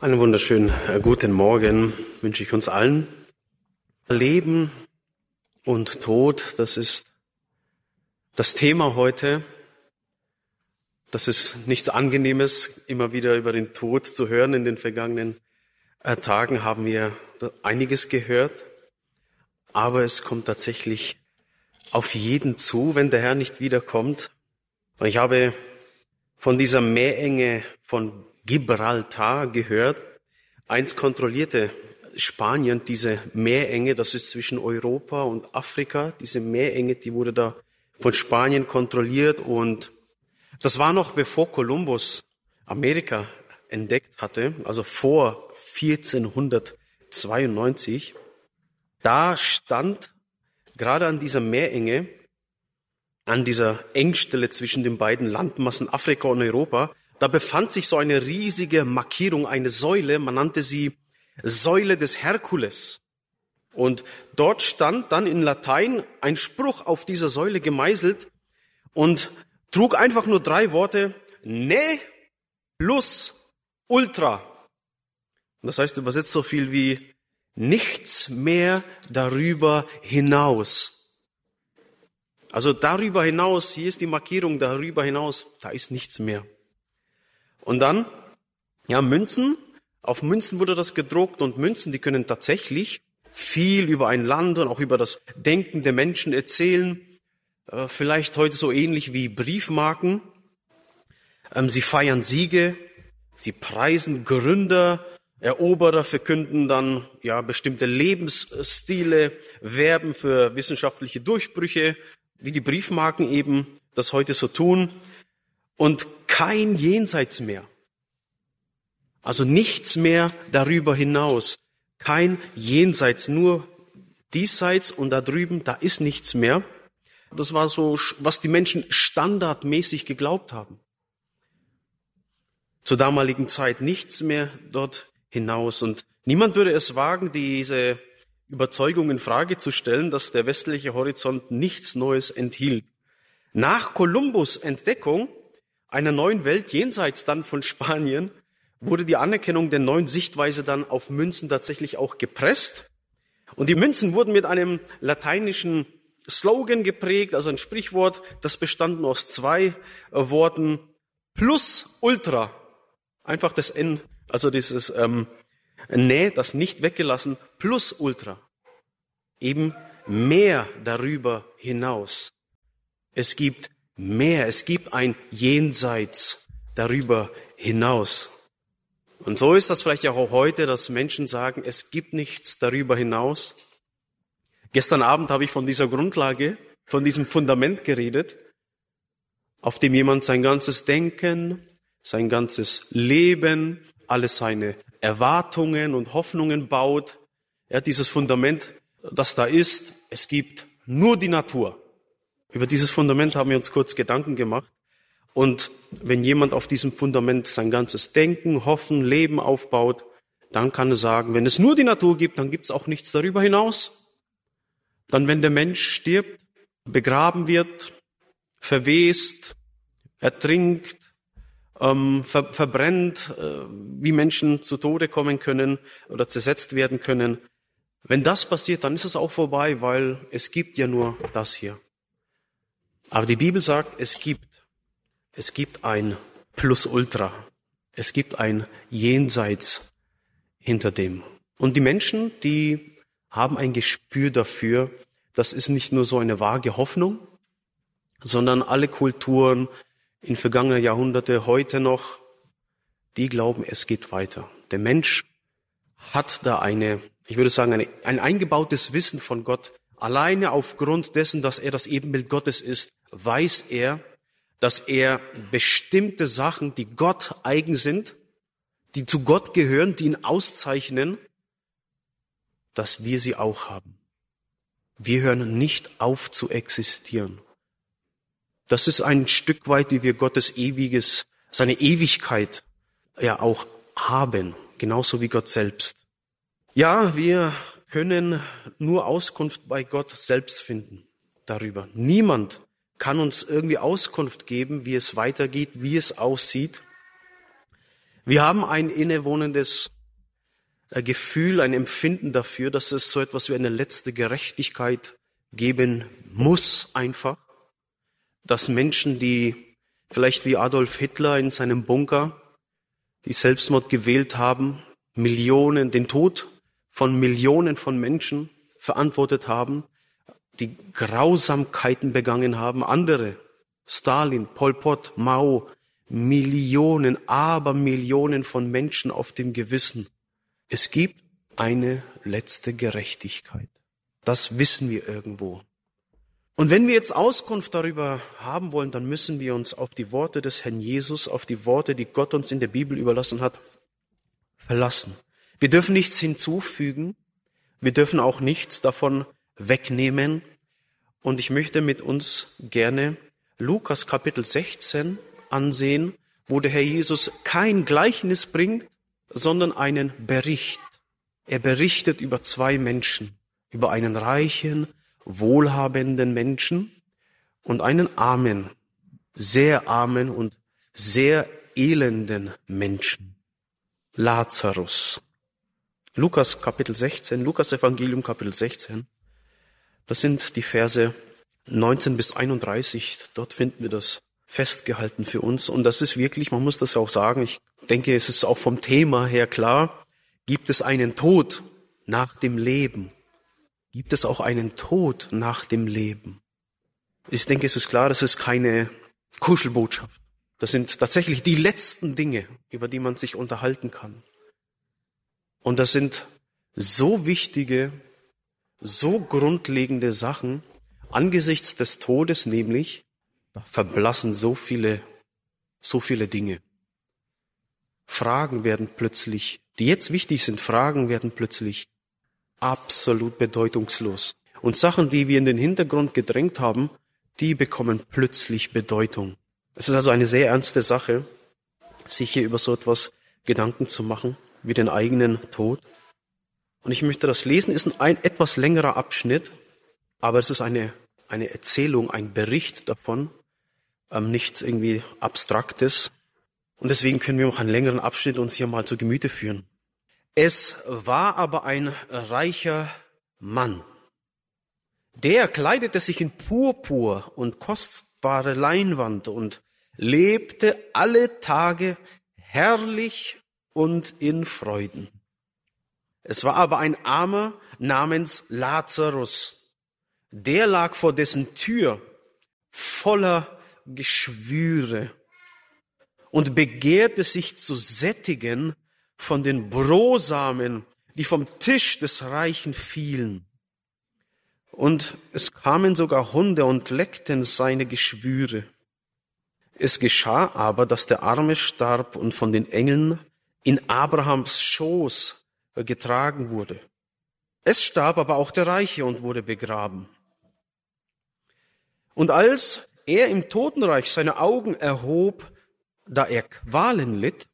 Einen wunderschönen guten Morgen wünsche ich uns allen. Leben und Tod, das ist das Thema heute. Das ist nichts Angenehmes, immer wieder über den Tod zu hören. In den vergangenen Tagen haben wir einiges gehört. Aber es kommt tatsächlich auf jeden zu, wenn der Herr nicht wiederkommt. Und ich habe von dieser Meerenge von Gibraltar gehört. Einst kontrollierte Spanien diese Meerenge, das ist zwischen Europa und Afrika. Diese Meerenge, die wurde da von Spanien kontrolliert und das war noch bevor Kolumbus Amerika entdeckt hatte, also vor 1492. Da stand gerade an dieser Meerenge, an dieser Engstelle zwischen den beiden Landmassen Afrika und Europa, da befand sich so eine riesige Markierung, eine Säule, man nannte sie Säule des Herkules. Und dort stand dann in Latein ein Spruch auf dieser Säule gemeißelt und trug einfach nur 3 Worte, ne plus ultra. Und das heißt übersetzt so viel wie nichts mehr darüber hinaus. Also darüber hinaus, hier ist die Markierung, darüber hinaus, da ist nichts mehr. Und dann, Münzen. Auf Münzen wurde das gedruckt und Münzen, die können tatsächlich viel über ein Land und auch über das Denken der Menschen erzählen. Vielleicht heute so ähnlich wie Briefmarken. Sie feiern Siege, sie preisen Gründer, Eroberer, verkünden dann bestimmte Lebensstile, werben für wissenschaftliche Durchbrüche, wie die Briefmarken eben das heute so tun. Und kein Jenseits mehr. Also nichts mehr darüber hinaus. Kein Jenseits, nur diesseits und da drüben, da ist nichts mehr. Das war so, was die Menschen standardmäßig geglaubt haben. Zur damaligen Zeit nichts mehr dort hinaus. Und niemand würde es wagen, diese Überzeugung in Frage zu stellen, dass der westliche Horizont nichts Neues enthielt. Nach Kolumbus' Entdeckung einer neuen Welt jenseits dann von Spanien wurde die Anerkennung der neuen Sichtweise dann auf Münzen tatsächlich auch gepresst. Und die Münzen wurden mit einem lateinischen Slogan geprägt, also ein Sprichwort, das bestand nur aus 2 Worten, plus ultra. Einfach das N, also dieses Ne, das nicht weggelassen, plus ultra. Eben mehr darüber hinaus. Es gibt mehr, es gibt ein Jenseits darüber hinaus. Und so ist das vielleicht auch heute, dass Menschen sagen, es gibt nichts darüber hinaus. Gestern Abend habe ich von dieser Grundlage, von diesem Fundament geredet, auf dem jemand sein ganzes Denken, sein ganzes Leben, alle seine Erwartungen und Hoffnungen baut. Dieses Fundament, das da ist, es gibt nur die Natur. Über dieses Fundament haben wir uns kurz Gedanken gemacht. Und wenn jemand auf diesem Fundament sein ganzes Denken, Hoffen, Leben aufbaut, dann kann er sagen, wenn es nur die Natur gibt, dann gibt es auch nichts darüber hinaus. Dann, wenn der Mensch stirbt, begraben wird, verwest, ertrinkt, verbrennt, wie Menschen zu Tode kommen können oder zersetzt werden können. Wenn das passiert, dann ist es auch vorbei, weil es gibt ja nur das hier. Aber die Bibel sagt, es gibt ein Plus Ultra. Es gibt ein Jenseits hinter dem. Und die Menschen, die haben ein Gespür dafür, das ist nicht nur so eine vage Hoffnung, sondern alle Kulturen in vergangenen Jahrhunderte, heute noch, die glauben, es geht weiter. Der Mensch hat da ein eingebautes Wissen von Gott. Alleine aufgrund dessen, dass er das Ebenbild Gottes ist, weiß er, dass er bestimmte Sachen, die Gott eigen sind, die zu Gott gehören, die ihn auszeichnen, dass wir sie auch haben. Wir hören nicht auf zu existieren. Das ist ein Stück weit, wie wir Gottes Ewiges, seine Ewigkeit auch haben, genauso wie Gott selbst. Ja, wir können nur Auskunft bei Gott selbst finden darüber. Niemand kann uns irgendwie Auskunft geben, wie es weitergeht, wie es aussieht. Wir haben ein innewohnendes Gefühl, ein Empfinden dafür, dass es so etwas wie eine letzte Gerechtigkeit geben muss einfach. Dass Menschen, die vielleicht wie Adolf Hitler in seinem Bunker die Selbstmord gewählt haben, den Tod von Millionen von Menschen verantwortet haben, die Grausamkeiten begangen haben, andere, Stalin, Pol Pot, Mao, Millionen, Abermillionen von Menschen auf dem Gewissen. Es gibt eine letzte Gerechtigkeit. Das wissen wir irgendwo. Und wenn wir jetzt Auskunft darüber haben wollen, dann müssen wir uns auf die Worte des Herrn Jesus, auf die Worte, die Gott uns in der Bibel überlassen hat, verlassen. Wir dürfen nichts hinzufügen. Wir dürfen auch nichts davon wegnehmen. Und ich möchte mit uns gerne Lukas Kapitel 16 ansehen, wo der Herr Jesus kein Gleichnis bringt, sondern einen Bericht. Er berichtet über zwei Menschen, über einen reichen, wohlhabenden Menschen und einen armen und sehr elenden Menschen. Lazarus. Lukas Kapitel 16, Lukas Evangelium Kapitel 16. Das sind die Verse 19 bis 31. Dort finden wir das festgehalten für uns. Und das ist wirklich, man muss das ja auch sagen, ich denke, es ist auch vom Thema her klar, gibt es einen Tod nach dem Leben? Gibt es auch einen Tod nach dem Leben? Ich denke, es ist klar, das ist keine Kuschelbotschaft. Das sind tatsächlich die letzten Dinge, über die man sich unterhalten kann. Und das sind so wichtige, so grundlegende Sachen, angesichts des Todes nämlich, da verblassen so viele Dinge. Fragen werden plötzlich, die jetzt wichtig sind, Fragen werden plötzlich absolut bedeutungslos. Und Sachen, die wir in den Hintergrund gedrängt haben, die bekommen plötzlich Bedeutung. Es ist also eine sehr ernste Sache, sich hier über so etwas Gedanken zu machen, wie den eigenen Tod. Und ich möchte das lesen, ist ein etwas längerer Abschnitt, aber es ist eine Erzählung, ein Bericht davon, nichts irgendwie Abstraktes. Und deswegen können wir auch einen längeren Abschnitt uns hier mal zu Gemüte führen. Es war aber ein reicher Mann. Der kleidete sich in Purpur und kostbare Leinwand und lebte alle Tage herrlich und in Freuden. Es war aber ein Armer namens Lazarus. Der lag vor dessen Tür voller Geschwüre und begehrte sich zu sättigen von den Brosamen, die vom Tisch des Reichen fielen. Und es kamen sogar Hunde und leckten seine Geschwüre. Es geschah aber, dass der Arme starb und von den Engeln in Abrahams Schoß getragen wurde. Es starb aber auch der Reiche und wurde begraben. Und als er im Totenreich seine Augen erhob, da er Qualen litt,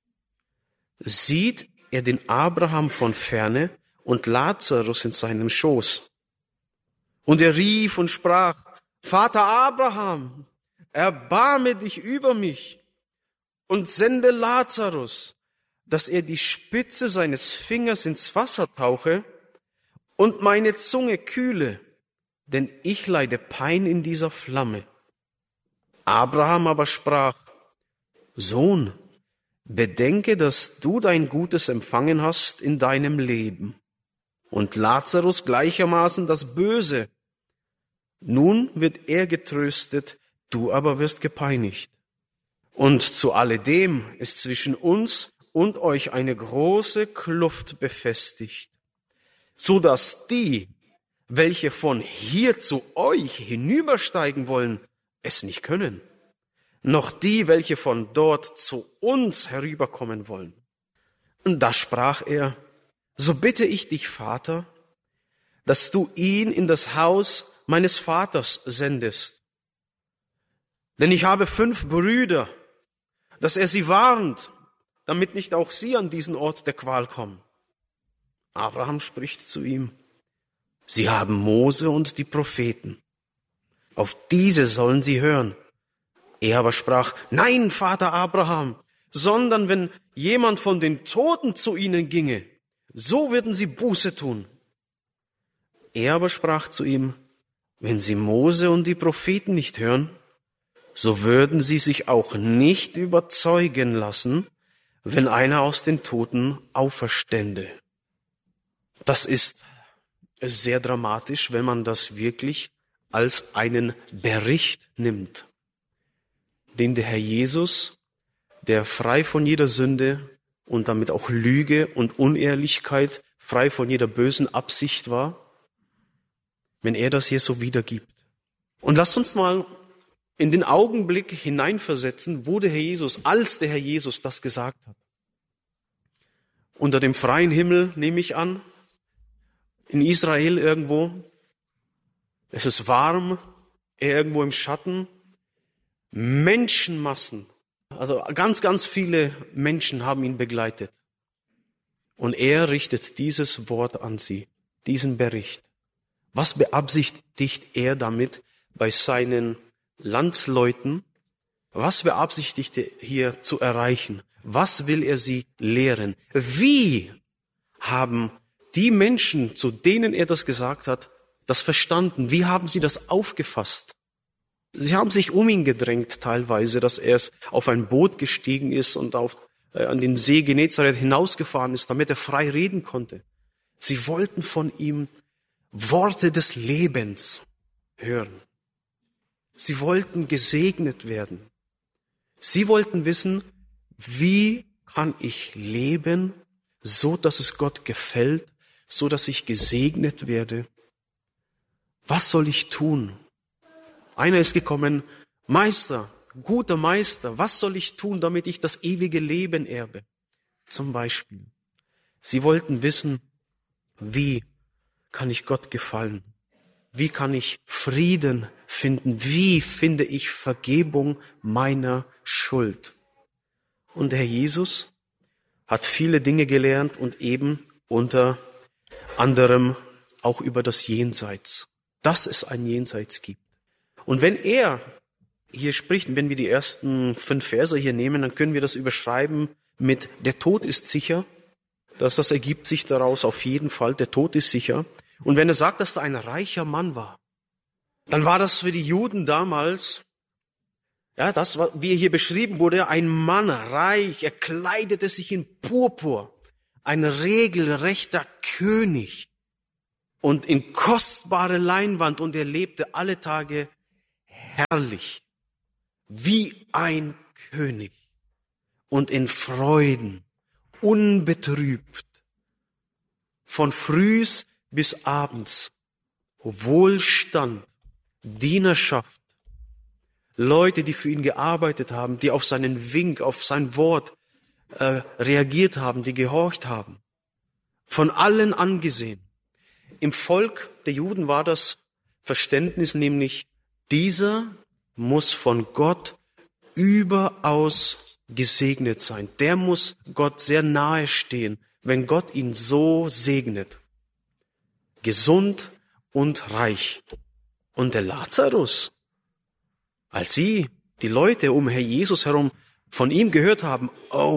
sieht er den Abraham von ferne und Lazarus in seinem Schoß. Und er rief und sprach: Vater Abraham, erbarme dich über mich und sende Lazarus, dass er die Spitze seines Fingers ins Wasser tauche und meine Zunge kühle, denn ich leide Pein in dieser Flamme. Abraham aber sprach: Sohn, bedenke, dass du dein Gutes empfangen hast in deinem Leben und Lazarus gleichermaßen das Böse. Nun wird er getröstet, du aber wirst gepeinigt. Und zu alledem ist zwischen uns und euch eine große Kluft befestigt, so dass die, welche von hier zu euch hinübersteigen wollen, es nicht können, noch die, welche von dort zu uns herüberkommen wollen. Und da sprach er: So bitte ich dich, Vater, dass du ihn in das Haus meines Vaters sendest. Denn ich habe 5 Brüder, dass er sie warnt, damit nicht auch sie an diesen Ort der Qual kommen. Abraham spricht zu ihm: Sie haben Mose und die Propheten. Auf diese sollen sie hören. Er aber sprach: Nein, Vater Abraham, sondern wenn jemand von den Toten zu ihnen ginge, so würden sie Buße tun. Er aber sprach zu ihm, wenn sie Mose und die Propheten nicht hören, so würden sie sich auch nicht überzeugen lassen, wenn einer aus den Toten auferstände. Das ist sehr dramatisch, wenn man das wirklich als einen Bericht nimmt, den der Herr Jesus, der frei von jeder Sünde und damit auch Lüge und Unehrlichkeit, frei von jeder bösen Absicht war, wenn er das hier so wiedergibt. Und lasst uns mal in den Augenblick hineinversetzen, wo der Herr Jesus, als der Herr Jesus das gesagt hat. Unter dem freien Himmel, nehme ich an, in Israel irgendwo. Es ist warm, er irgendwo im Schatten. Menschenmassen, also ganz, ganz viele Menschen haben ihn begleitet. Und er richtet dieses Wort an sie, diesen Bericht. Was beabsichtigt er damit bei seinen Landsleuten? Was beabsichtigt er hier zu erreichen? Was will er sie lehren? Wie haben die Menschen, zu denen er das gesagt hat, das verstanden? Wie haben sie das aufgefasst? Sie haben sich um ihn gedrängt teilweise, dass er auf ein Boot gestiegen ist und an den See Genezareth hinausgefahren ist, damit er frei reden konnte. Sie wollten von ihm Worte des Lebens hören. Sie wollten gesegnet werden. Sie wollten wissen, wie kann ich leben, so dass es Gott gefällt, so dass ich gesegnet werde. Was soll ich tun? Einer ist gekommen, Meister, guter Meister, was soll ich tun, damit ich das ewige Leben erbe? Zum Beispiel. Sie wollten wissen, wie kann ich Gott gefallen? Wie kann ich Frieden finden? Wie finde ich Vergebung meiner Schuld? Und der Herr Jesus hat viele Dinge gelernt und eben unter anderem auch über das Jenseits, dass es ein Jenseits gibt. Und wenn er hier spricht, und wenn wir die ersten 5 Verse hier nehmen, dann können wir das überschreiben mit der Tod ist sicher. Das ergibt sich daraus auf jeden Fall, der Tod ist sicher. Und wenn er sagt, dass da ein reicher Mann war, dann war das für die Juden damals, ja, das, wie hier beschrieben wurde, ein Mann, reich, er kleidete sich in Purpur, ein regelrechter König und in kostbare Leinwand und er lebte alle Tage herrlich, wie ein König und in Freuden, unbetrübt, von frühs bis abends, Wohlstand, Dienerschaft, Leute, die für ihn gearbeitet haben, die auf seinen Wink, auf sein Wort reagiert haben, die gehorcht haben, von allen angesehen. Im Volk der Juden war das Verständnis nämlich, dieser muss von Gott überaus gesegnet sein. Der muss Gott sehr nahe stehen, wenn Gott ihn so segnet. Gesund und reich. Und der Lazarus, als die Leute um Herr Jesus herum von ihm gehört haben,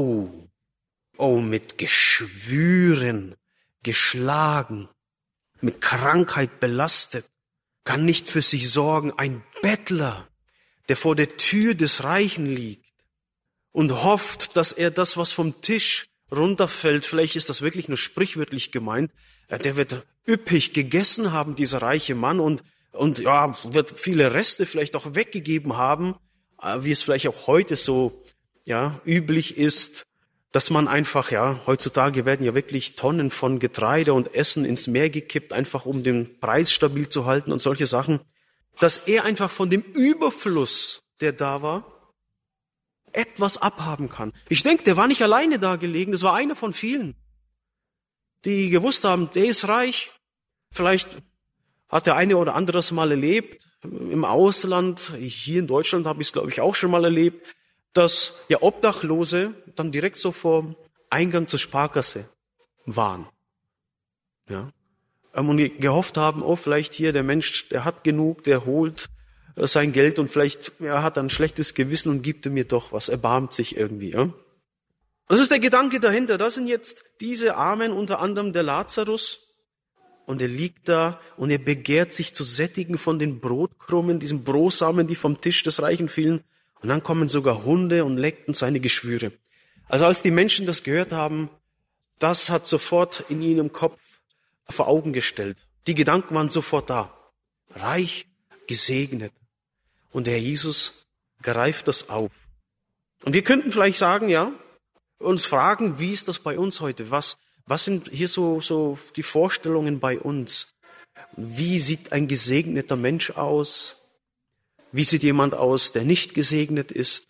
mit Geschwüren, geschlagen, mit Krankheit belastet, kann nicht für sich sorgen, ein Bettler, der vor der Tür des Reichen liegt und hofft, dass er das, was vom Tisch runterfällt, vielleicht ist das wirklich nur sprichwörtlich gemeint, der wird üppig gegessen haben, dieser reiche Mann, und wird viele Reste vielleicht auch weggegeben haben, wie es vielleicht auch heute so üblich ist, dass man einfach, heutzutage werden ja wirklich Tonnen von Getreide und Essen ins Meer gekippt, einfach um den Preis stabil zu halten und solche Sachen, dass er einfach von dem Überfluss, der da war, etwas abhaben kann. Ich denke, der war nicht alleine da gelegen, das war einer von vielen, die gewusst haben, der ist reich. Vielleicht hat der eine oder andere das mal erlebt, im Ausland, hier in Deutschland habe ich es, glaube ich, auch schon mal erlebt, dass Obdachlose dann direkt so vor Eingang zur Sparkasse waren. Ja. Und gehofft haben, vielleicht hier der Mensch, der hat genug, der holt sein Geld und vielleicht hat er ein schlechtes Gewissen und gibt mir doch was, erbarmt sich irgendwie. Ja. Das ist der Gedanke dahinter. Das sind jetzt diese Armen, unter anderem der Lazarus. Und er liegt da und er begehrt sich zu sättigen von den Brotkrummen, diesen Brosamen, die vom Tisch des Reichen fielen. Und dann kommen sogar Hunde und leckten seine Geschwüre. Also als die Menschen das gehört haben, das hat sofort in ihrem Kopf vor Augen gestellt. Die Gedanken waren sofort da. Reich, gesegnet. Und der Herr Jesus greift das auf. Und wir könnten vielleicht sagen, ja, uns fragen, wie ist das bei uns heute? Was sind hier so die Vorstellungen bei uns? Wie sieht ein gesegneter Mensch aus? Wie sieht jemand aus, der nicht gesegnet ist?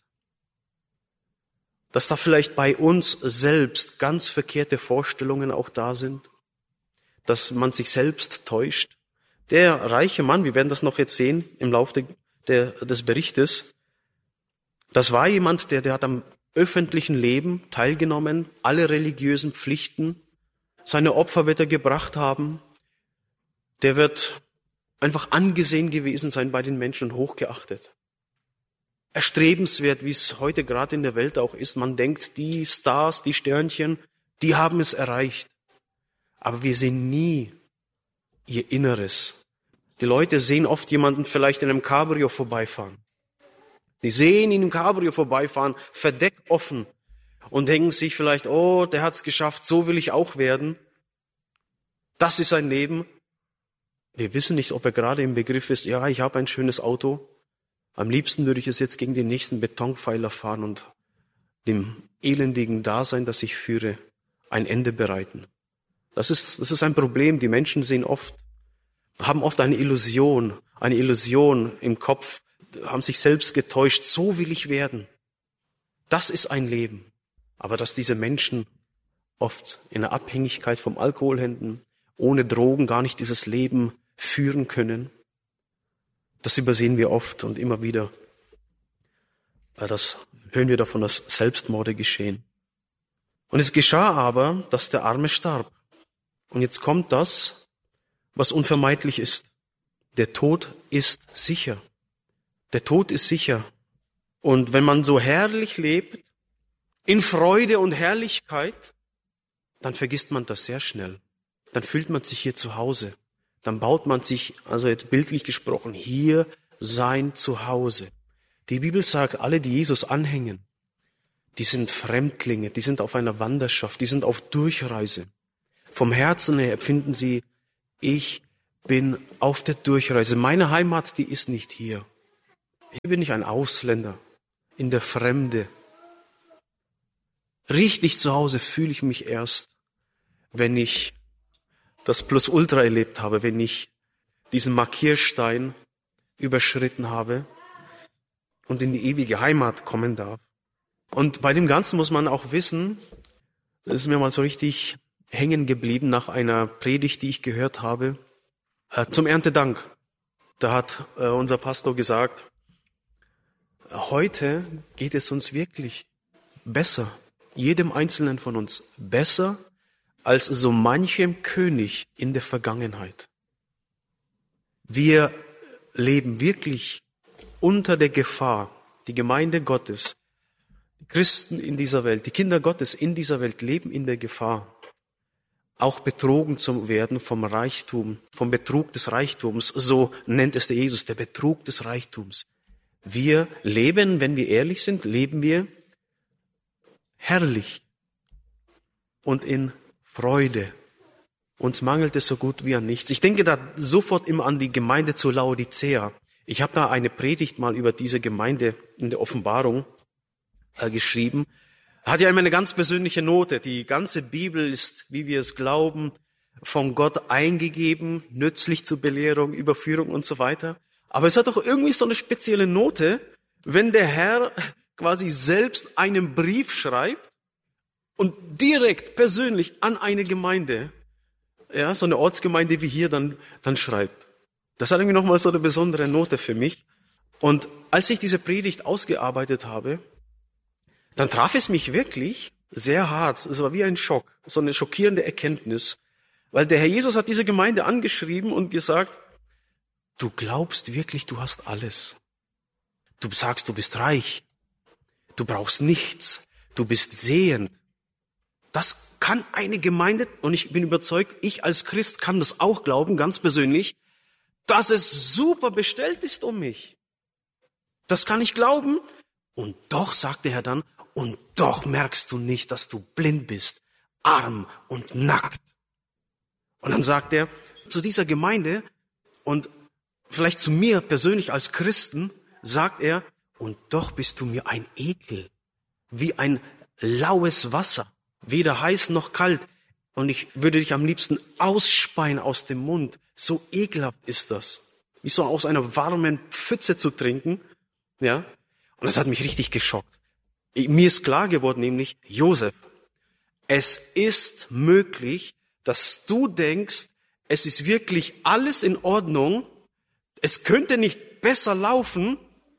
Dass da vielleicht bei uns selbst ganz verkehrte Vorstellungen auch da sind? Dass man sich selbst täuscht? Der reiche Mann, wir werden das noch jetzt sehen im Laufe des Berichtes, das war jemand, der hat am öffentlichen Leben teilgenommen, alle religiösen Pflichten, seine Opfer wird er gebracht haben. Der wird einfach angesehen gewesen sein bei den Menschen und hochgeachtet. Erstrebenswert, wie es heute gerade in der Welt auch ist. Man denkt, die Stars, die Sternchen, die haben es erreicht. Aber wir sehen nie ihr Inneres. Die Leute sehen oft jemanden vielleicht in einem Cabrio vorbeifahren. Die sehen ihn im Cabrio vorbeifahren, verdeckt offen. Und denken sich vielleicht, oh, der hat's geschafft, so will ich auch werden. Das ist sein Leben. Wir wissen nicht, ob er gerade im Begriff ist, ja, ich habe ein schönes Auto. Am liebsten würde ich es jetzt gegen den nächsten Betonpfeiler fahren und dem elendigen Dasein, das ich führe, ein Ende bereiten. Das ist ein Problem. Die Menschen haben oft eine Illusion im Kopf, haben sich selbst getäuscht, so will ich werden. Das ist ein Leben. Aber dass diese Menschen oft in der Abhängigkeit vom Alkoholhändler, ohne Drogen gar nicht dieses Leben führen können, das übersehen wir oft und immer wieder. Das hören wir davon, dass Selbstmorde geschehen. Und es geschah aber, dass der Arme starb. Und jetzt kommt das, was unvermeidlich ist. Der Tod ist sicher. Der Tod ist sicher. Und wenn man so herrlich lebt, in Freude und Herrlichkeit, dann vergisst man das sehr schnell. Dann fühlt man sich hier zu Hause. Dann baut man sich, also jetzt bildlich gesprochen, hier sein Zuhause. Die Bibel sagt, alle, die Jesus anhängen, die sind Fremdlinge, die sind auf einer Wanderschaft, die sind auf Durchreise. Vom Herzen her empfinden sie, ich bin auf der Durchreise. Meine Heimat, die ist nicht hier. Hier bin ich ein Ausländer in der Fremde. Richtig zu Hause fühle ich mich erst, wenn ich das Plus-Ultra erlebt habe, wenn ich diesen Markierstein überschritten habe und in die ewige Heimat kommen darf. Und bei dem Ganzen muss man auch wissen, das ist mir mal so richtig hängen geblieben nach einer Predigt, die ich gehört habe, zum Erntedank. Da hat unser Pastor gesagt, heute geht es uns wirklich besser, jedem Einzelnen von uns besser als so manchem König in der Vergangenheit. Wir leben wirklich unter der Gefahr, die Gemeinde Gottes, die Christen in dieser Welt, die Kinder Gottes in dieser Welt leben in der Gefahr, auch betrogen zu werden vom Reichtum, vom Betrug des Reichtums. So nennt es der Jesus, der Betrug des Reichtums. Wir leben, wenn wir ehrlich sind, leben wir herrlich und in Freude. Uns mangelt es so gut wie an nichts. Ich denke da sofort immer an die Gemeinde zu Laodicea. Ich habe da eine Predigt mal über diese Gemeinde in der Offenbarung geschrieben. Hat ja immer eine ganz persönliche Note. Die ganze Bibel ist, wie wir es glauben, von Gott eingegeben, nützlich zur Belehrung, Überführung und so weiter. Aber es hat doch irgendwie so eine spezielle Note, wenn der Herr quasi selbst einen Brief schreibt und direkt persönlich an eine Gemeinde, ja, so eine Ortsgemeinde wie hier dann schreibt. Das hat irgendwie nochmal so eine besondere Note für mich. Und als ich diese Predigt ausgearbeitet habe, dann traf es mich wirklich sehr hart. Es war wie ein Schock, so eine schockierende Erkenntnis. Weil der Herr Jesus hat diese Gemeinde angeschrieben und gesagt, du glaubst wirklich, du hast alles. Du sagst, du bist reich. Du brauchst nichts. Du bist sehend. Das kann eine Gemeinde, und ich bin überzeugt, ich als Christ kann das auch glauben, ganz persönlich, dass es super bestellt ist um mich. Das kann ich glauben. Und doch, sagt der Herr dann, und doch merkst du nicht, dass du blind bist, arm und nackt. Und dann sagt er zu dieser Gemeinde und vielleicht zu mir persönlich als Christen, sagt er, und doch bist du mir ein Ekel, wie ein laues Wasser, weder heiß noch kalt. Und ich würde dich am liebsten ausspeien aus dem Mund. So ekelhaft ist das. Wie so aus einer warmen Pfütze zu trinken. Ja. Und das hat mich richtig geschockt. Mir ist klar geworden, nämlich, Josef, es ist möglich, dass du denkst, es ist wirklich alles in Ordnung, es könnte nicht besser laufen,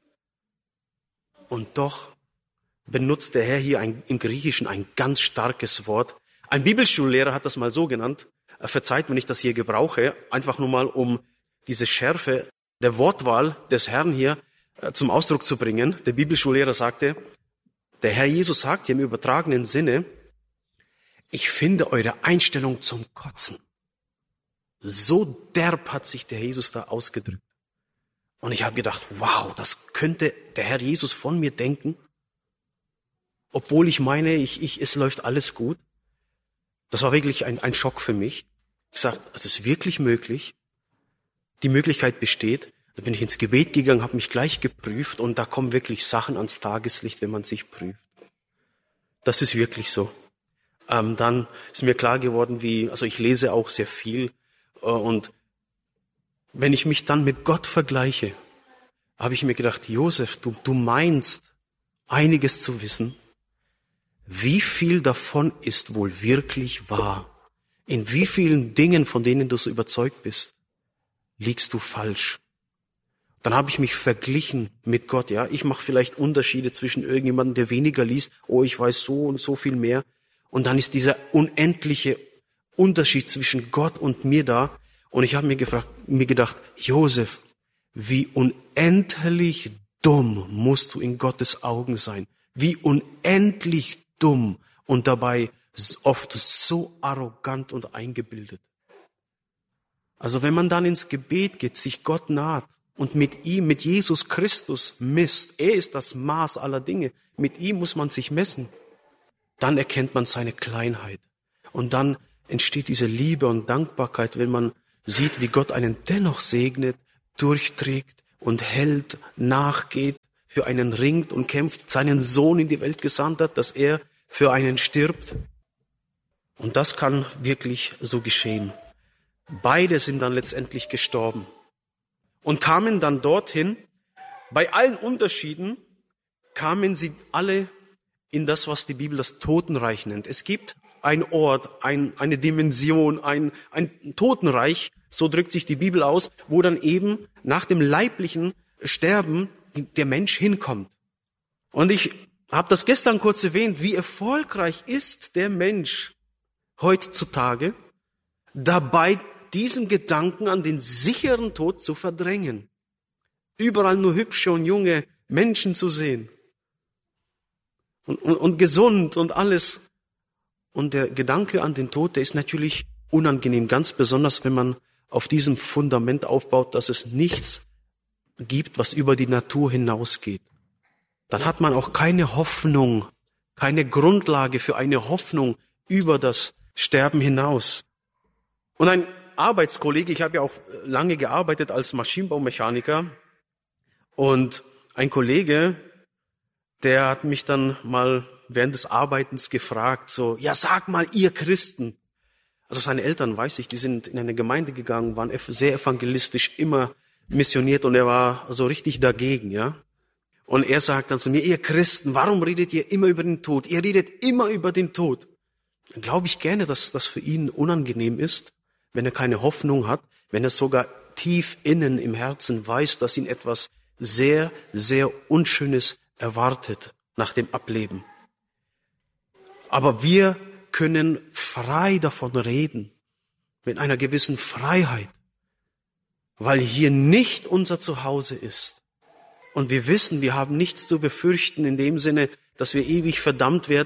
und doch benutzt der Herr hier im Griechischen ein ganz starkes Wort. Ein Bibelschullehrer hat das mal so genannt, verzeiht, wenn ich das hier gebrauche, einfach nur mal, um diese Schärfe der Wortwahl des Herrn hier zum Ausdruck zu bringen. Der Bibelschullehrer sagte, der Herr Jesus sagt hier im übertragenen Sinne, ich finde eure Einstellung zum Kotzen. So derb hat sich der Jesus da ausgedrückt. Und ich habe gedacht, wow, das könnte der Herr Jesus von mir denken, obwohl ich meine, es läuft alles gut. Das war wirklich ein Schock für mich. Ich sagte, es ist wirklich möglich. Die Möglichkeit besteht. Da bin ich ins Gebet gegangen, habe mich gleich geprüft und da kommen wirklich Sachen ans Tageslicht, wenn man sich prüft. Das ist wirklich so. Dann ist mir klar geworden, also ich lese auch sehr viel und wenn ich mich dann mit Gott vergleiche, habe ich mir gedacht, Josef, du meinst einiges zu wissen. Wie viel davon ist wohl wirklich wahr? In wie vielen Dingen, von denen du so überzeugt bist, liegst du falsch? Dann habe ich mich verglichen mit Gott. Ja, ich mache vielleicht Unterschiede zwischen irgendjemandem, der weniger liest. Oh, ich weiß so und so viel mehr. Und dann ist dieser unendliche Unterschied zwischen Gott und mir da. Und ich habe mir gedacht, Josef, wie unendlich dumm musst du in Gottes Augen sein. Wie unendlich dumm und dabei oft so arrogant und eingebildet. Also wenn man dann ins Gebet geht, sich Gott naht und mit ihm, mit Jesus Christus misst, er ist das Maß aller Dinge, mit ihm muss man sich messen, dann erkennt man seine Kleinheit. Und dann entsteht diese Liebe und Dankbarkeit, wenn man sieht, wie Gott einen dennoch segnet, durchträgt und hält, nachgeht, für einen ringt und kämpft, seinen Sohn in die Welt gesandt hat, dass er für einen stirbt. Und das kann wirklich so geschehen. Beide sind dann letztendlich gestorben und kamen dann dorthin. Bei allen Unterschieden kamen sie alle in das, was die Bibel das Totenreich nennt. Es gibt ein Ort, eine Dimension, ein Totenreich, so drückt sich die Bibel aus, wo dann eben nach dem leiblichen Sterben der Mensch hinkommt. Und ich habe das gestern kurz erwähnt, wie erfolgreich ist der Mensch heutzutage dabei, diesen Gedanken an den sicheren Tod zu verdrängen. Überall nur hübsche und junge Menschen zu sehen. Und gesund und alles. Und der Gedanke an den Tod, der ist natürlich unangenehm, ganz besonders, wenn man auf diesem Fundament aufbaut, dass es nichts gibt, was über die Natur hinausgeht. Dann hat man auch keine Hoffnung, keine Grundlage für eine Hoffnung über das Sterben hinaus. Und ein Arbeitskollege, ich habe ja auch lange gearbeitet als Maschinenbaumechaniker, und ein Kollege, der hat mich dann mal während des Arbeitens gefragt, so, ja, sag mal, ihr Christen. Also seine Eltern, weiß ich, die sind in eine Gemeinde gegangen, waren sehr evangelistisch, immer missioniert, und er war so richtig dagegen, ja. Und er sagt dann zu mir, ihr Christen, warum redet ihr immer über den Tod? Ihr redet immer über den Tod. Dann glaube ich gerne, dass das für ihn unangenehm ist, wenn er keine Hoffnung hat, wenn er sogar tief innen im Herzen weiß, dass ihn etwas sehr, sehr Unschönes erwartet nach dem Ableben. Aber wir können frei davon reden, mit einer gewissen Freiheit, weil hier nicht unser Zuhause ist. Und wir wissen, wir haben nichts zu befürchten in dem Sinne, dass wir ewig verdammt werden,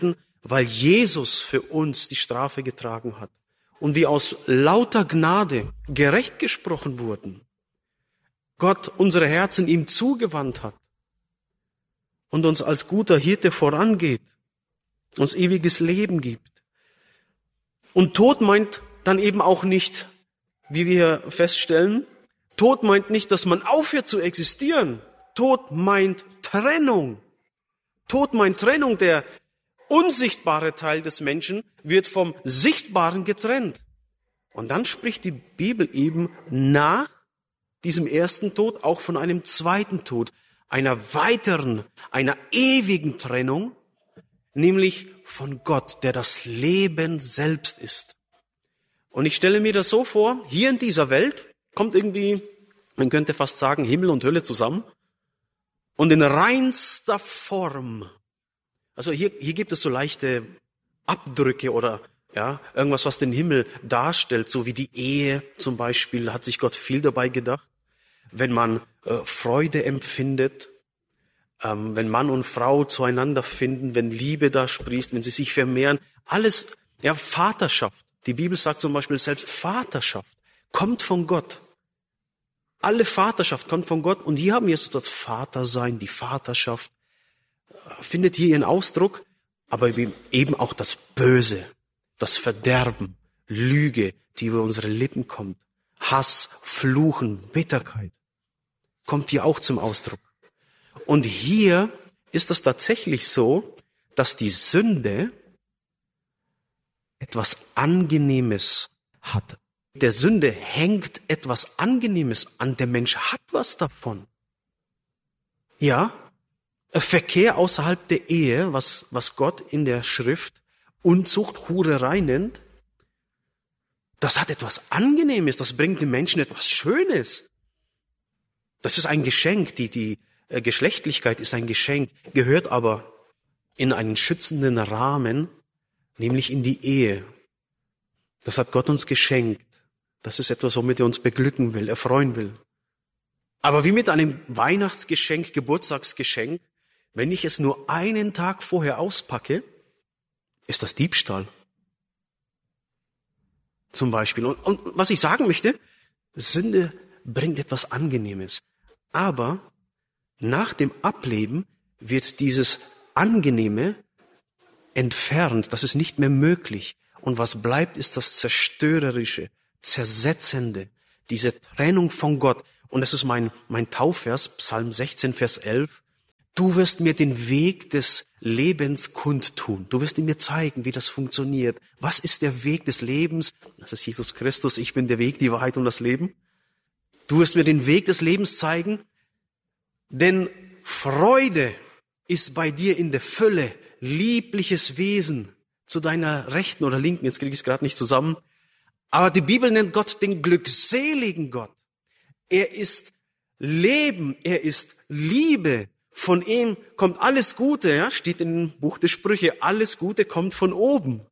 weil Jesus für uns die Strafe getragen hat und wir aus lauter Gnade gerecht gesprochen wurden, Gott unsere Herzen ihm zugewandt hat und uns als guter Hirte vorangeht, uns ewiges Leben gibt. Und Tod meint dann eben auch nicht, wie wir feststellen, Tod meint nicht, dass man aufhört zu existieren. Tod meint Trennung. Tod meint Trennung. Der unsichtbare Teil des Menschen wird vom Sichtbaren getrennt. Und dann spricht die Bibel eben nach diesem ersten Tod auch von einem zweiten Tod, einer weiteren, einer ewigen Trennung, nämlich von Gott, der das Leben selbst ist. Und ich stelle mir das so vor, hier in dieser Welt kommt irgendwie, man könnte fast sagen, Himmel und Hölle zusammen. Und in reinster Form, also hier gibt es so leichte Abdrücke oder irgendwas, was den Himmel darstellt, so wie die Ehe zum Beispiel, hat sich Gott viel dabei gedacht. Wenn man Freude empfindet, wenn Mann und Frau zueinander finden, wenn Liebe da sprießt, wenn sie sich vermehren, alles, Vaterschaft. Die Bibel sagt zum Beispiel, selbst Vaterschaft kommt von Gott. Alle Vaterschaft kommt von Gott und hier haben wir so das Vatersein, die Vaterschaft, findet hier ihren Ausdruck, aber eben auch das Böse, das Verderben, Lüge, die über unsere Lippen kommt, Hass, Fluchen, Bitterkeit, kommt hier auch zum Ausdruck. Und hier ist es tatsächlich so, dass die Sünde etwas Angenehmes hat. Der Sünde hängt etwas Angenehmes an. Der Mensch hat was davon. Ja, Verkehr außerhalb der Ehe, was Gott in der Schrift Unzucht, Hurerei nennt, das hat etwas Angenehmes, das bringt dem Menschen etwas Schönes. Das ist ein Geschenk, die Geschlechtlichkeit ist ein Geschenk, gehört aber in einen schützenden Rahmen, nämlich in die Ehe. Das hat Gott uns geschenkt. Das ist etwas, womit er uns beglücken will, erfreuen will. Aber wie mit einem Weihnachtsgeschenk, Geburtstagsgeschenk, wenn ich es nur einen Tag vorher auspacke, ist das Diebstahl. Zum Beispiel. Und was ich sagen möchte, Sünde bringt etwas Angenehmes. Aber nach dem Ableben wird dieses Angenehme entfernt. Das ist nicht mehr möglich. Und was bleibt, ist das Zerstörerische, Zersetzende, diese Trennung von Gott. Und das ist mein Taufvers, Psalm 16, Vers 11. Du wirst mir den Weg des Lebens kundtun. Du wirst ihn mir zeigen, wie das funktioniert. Was ist der Weg des Lebens? Das ist Jesus Christus. Ich bin der Weg, die Wahrheit und das Leben. Du wirst mir den Weg des Lebens zeigen. Denn Freude ist bei dir in der Fülle, liebliches Wesen zu deiner Rechten oder Linken. Jetzt kriege ich es gerade nicht zusammen. Aber die Bibel nennt Gott den glückseligen Gott. Er ist Leben, er ist Liebe. Von ihm kommt alles Gute, steht im Buch der Sprüche, alles Gute kommt von oben.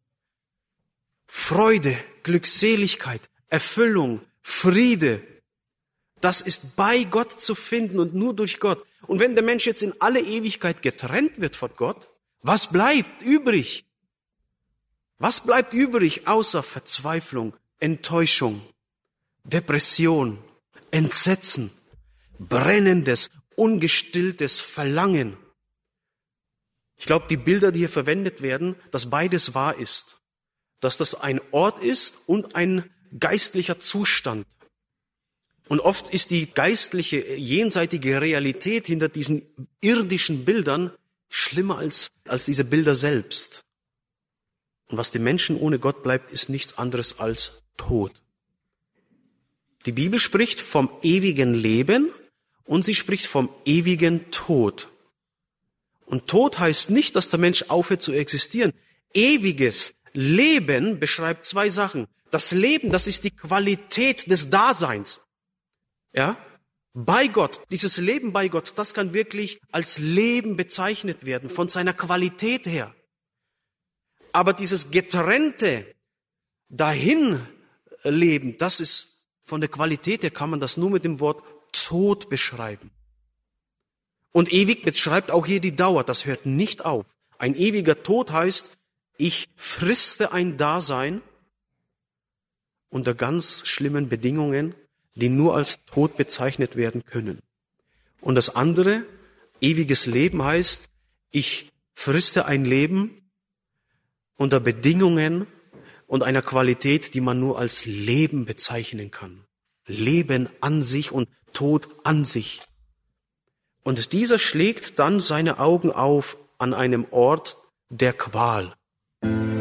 Freude, Glückseligkeit, Erfüllung, Friede, das ist bei Gott zu finden und nur durch Gott. Und wenn der Mensch jetzt in alle Ewigkeit getrennt wird von Gott, was bleibt übrig? Was bleibt übrig außer Verzweiflung, Enttäuschung, Depression, Entsetzen, brennendes, ungestilltes Verlangen? Ich glaube, die Bilder, die hier verwendet werden, dass beides wahr ist. Dass das ein Ort ist und ein geistlicher Zustand. Und oft ist die geistliche, jenseitige Realität hinter diesen irdischen Bildern schlimmer als diese Bilder selbst. Und was dem Menschen ohne Gott bleibt, ist nichts anderes als Tod. Die Bibel spricht vom ewigen Leben und sie spricht vom ewigen Tod. Und Tod heißt nicht, dass der Mensch aufhört zu existieren. Ewiges Leben beschreibt zwei Sachen. Das Leben, das ist die Qualität des Daseins. Ja? Bei Gott, dieses Leben bei Gott, das kann wirklich als Leben bezeichnet werden, von seiner Qualität her. Aber dieses getrennte Dahinleben, das ist von der Qualität her, kann man das nur mit dem Wort Tod beschreiben. Und ewig beschreibt auch hier die Dauer, das hört nicht auf. Ein ewiger Tod heißt, ich friste ein Dasein unter ganz schlimmen Bedingungen, die nur als Tod bezeichnet werden können. Und das andere, ewiges Leben, heißt, ich friste ein Leben unter Bedingungen und einer Qualität, die man nur als Leben bezeichnen kann. Leben an sich und Tod an sich. Und dieser schlägt dann seine Augen auf an einem Ort der Qual.